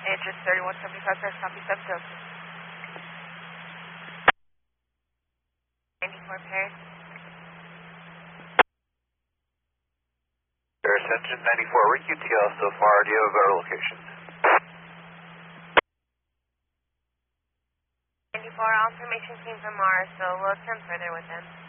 Interest 3175, press copy 7 94 Paris. Paris engine 94, RQTL so far. Do you have a better location? 94, all information came from Mars, so we'll attempt further with them.